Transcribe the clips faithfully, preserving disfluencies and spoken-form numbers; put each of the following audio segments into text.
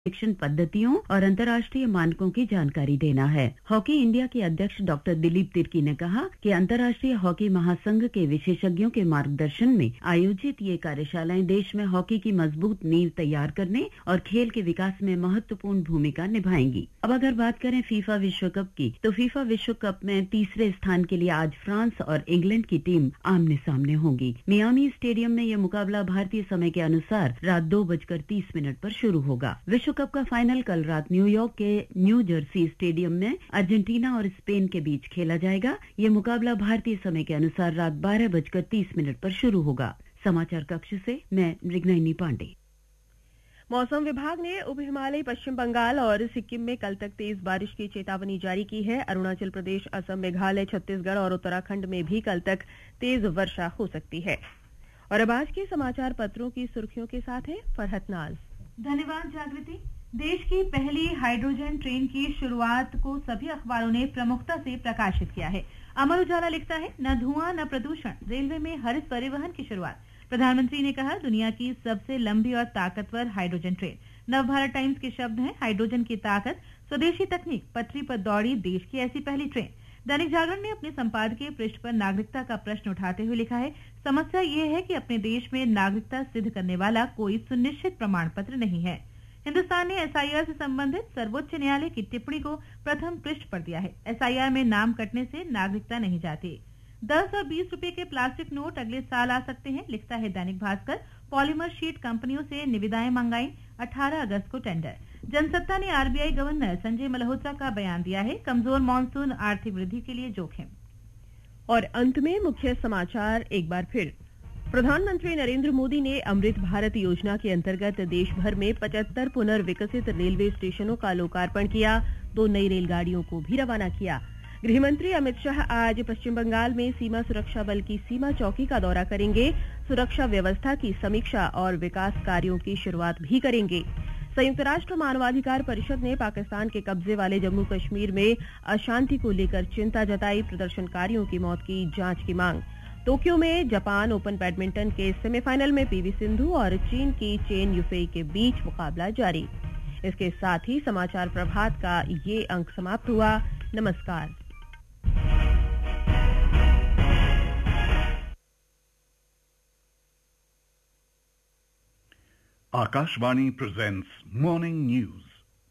शिक्षण पद्धतियों और अंतर्राष्ट्रीय मानकों की जानकारी देना है। हॉकी इंडिया के अध्यक्ष डॉक्टर दिलीप तिर्की ने कहा कि अंतर्राष्ट्रीय हॉकी महासंघ के विशेषज्ञों के मार्गदर्शन में आयोजित ये कार्यशालाएं देश में हॉकी की मजबूत नींव तैयार करने और खेल के विकास में महत्वपूर्ण भूमिका निभाएंगी। अब अगर बात करें फीफा विश्व कप की, तो फीफा विश्व कप में तीसरे स्थान के लिए आज फ्रांस और इंग्लैंड की टीम आमने सामने होंगी। मियामी स्टेडियम में यह मुकाबला भारतीय समय के अनुसार रात दो बजकर तीस मिनट पर शुरू होगा। विश्व कप का फाइनल कल रात न्यूयॉर्क के न्यू जर्सी स्टेडियम में अर्जेंटीना और स्पेन के बीच खेला जाएगा। ये मुकाबला भारतीय समय के अनुसार रात बारह बजकर तीस मिनट पर शुरू होगा। समाचार कक्ष से मैं मृगनयनी पांडे। मौसम विभाग ने उप हिमालयी पश्चिम बंगाल और सिक्किम में कल तक तेज बारिश की चेतावनी जारी की है। अरुणाचल प्रदेश, असम, मेघालय, छत्तीसगढ़ और उत्तराखंड में भी कल तक तेज वर्षा हो सकती है। और अब आज के समाचार पत्रों की सुर्खियों के साथ है फरहत नाज। धन्यवाद जागृति। देश की पहली हाइड्रोजन ट्रेन की शुरुआत को सभी अखबारों ने प्रमुखता से प्रकाशित किया है। अमर उजाला लिखता है, न धुआं न प्रदूषण, रेलवे में हरित परिवहन की शुरुआत। प्रधानमंत्री ने कहा, दुनिया की सबसे लंबी और ताकतवर हाइड्रोजन ट्रेन। नवभारत टाइम्स के शब्द हैं, हाइड्रोजन की ताकत, स्वदेशी तकनीक, पटरी पर दौड़ी देश की ऐसी पहली ट्रेन। दैनिक जागरण ने अपने संपादकीय पृष्ठ पर नागरिकता का प्रश्न उठाते हुए लिखा है, समस्या ये है कि अपने देश में नागरिकता सिद्ध करने वाला कोई सुनिश्चित प्रमाण पत्र नहीं है। हिंदुस्तान ने एसआईआर से संबंधित सर्वोच्च न्यायालय की टिप्पणी को प्रथम पृष्ठ पर दिया है। एसआईआर में नाम कटने से नागरिकता नहीं जाती। दस और बीस रुपए के प्लास्टिक नोट अगले साल आ सकते हैं, लिखता है दैनिक भास्कर। पॉलीमर शीट कंपनियों से निविदाएं मंगाई, अठारह अगस्त को टेंडर। जनसत्ता ने आरबीआई गवर्नर संजय मल्होत्रा का बयान दिया है, कमजोर मानसून आर्थिक वृद्धि के लिए जोखिम। और अंत में मुख्य समाचार एक बार फिर। प्रधानमंत्री नरेंद्र मोदी ने अमृत भारत योजना के अंतर्गत देश भर में पचहत्तर पुनर्विकसित रेलवे स्टेशनों का लोकार्पण किया। दो नई रेलगाड़ियों को भी रवाना किया। गृहमंत्री अमित शाह आज पश्चिम बंगाल में सीमा सुरक्षा बल की सीमा चौकी का दौरा करेंगे। सुरक्षा व्यवस्था की समीक्षा और विकास कार्यों की शुरुआत भी करेंगे। संयुक्त राष्ट्र मानवाधिकार परिषद ने पाकिस्तान के कब्जे वाले जम्मू कश्मीर में अशांति को लेकर चिंता जताई। प्रदर्शनकारियों की मौत की जांच की मांग। टोक्यो में जापान ओपन बैडमिंटन के सेमीफाइनल में पीवी सिंधु और चीन की चेन युफेई के बीच मुकाबला जारी। इसके साथ ही समाचार प्रभात का ये अंक समाप्त हुआ। नमस्कार। Akashvani presents Morning News.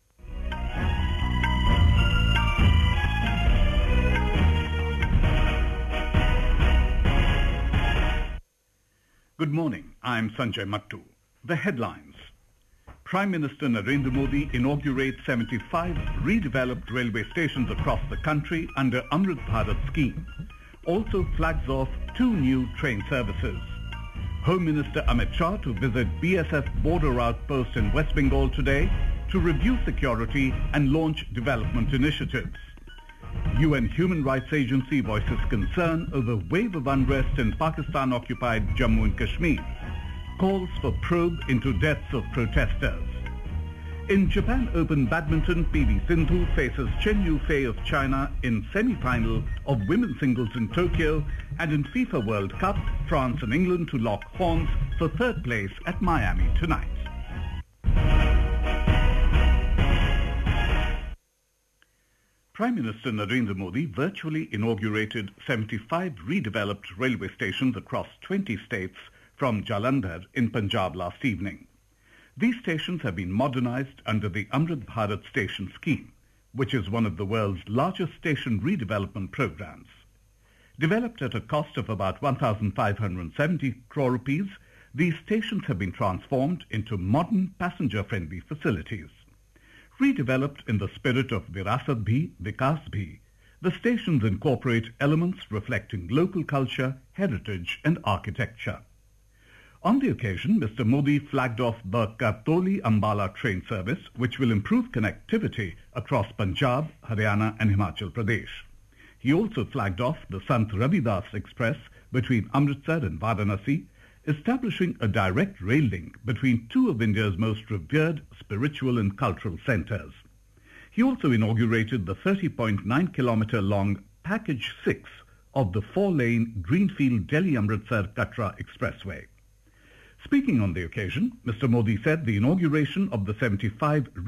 Good morning. I am Sanjay Mattu. The headlines. Prime Minister Narendra Modi inaugurates seventy-five redeveloped railway stations across the country under Amrit Bharat scheme. Also flags off two new train services. Home Minister Amit Shah to visit B S F border outpost in West Bengal today to review security and launch development initiatives. U N Human Rights Agency voices concern over wave of unrest in Pakistan-occupied Jammu and Kashmir. Calls for probe into deaths of protesters. In Japan Open Badminton, P V Sindhu faces Chen Yufei of China in semi-final of women's singles in Tokyo, and in FIFA World Cup, France and England to lock horns for third place at Miami tonight. Prime Minister Narendra Modi virtually inaugurated seventy-five redeveloped railway stations across twenty states from Jalandhar in Punjab last evening. These stations have been modernized under the Amrit Bharat Station Scheme, which is one of the world's largest station redevelopment programs. Developed at a cost of about one thousand five hundred seventy crore rupees, these stations have been transformed into modern passenger-friendly facilities. Redeveloped in the spirit of Virasat Bhi, Vikas Bhi, the stations incorporate elements reflecting local culture, heritage and architecture. On the occasion, Mister Modi flagged off the Katoli-Ambala train service, which will improve connectivity across Punjab, Haryana and Himachal Pradesh. He also flagged off the Sant Ravidas Express between Amritsar and Varanasi, establishing a direct rail link between two of India's most revered spiritual and cultural centres. He also inaugurated the thirty point nine kilometre long Package six of the four-lane Greenfield Delhi-Amritsar-Katra Expressway. Speaking on the occasion, Mister Modi said the inauguration of the seventy-five